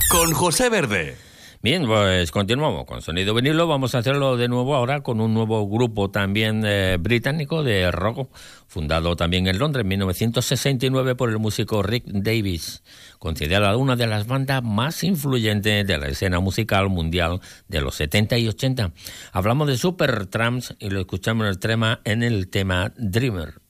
con José Verde. Bien, pues continuamos con Sonido Vinilo. Vamos a hacerlo de nuevo ahora con un nuevo grupo también británico de rock, fundado también en Londres en 1969 por el músico Rick Davies, considerado una de las bandas más influyentes de la escena musical mundial de los 70 y 80. Hablamos de Supertramp y lo escuchamos en el tema Dreamer.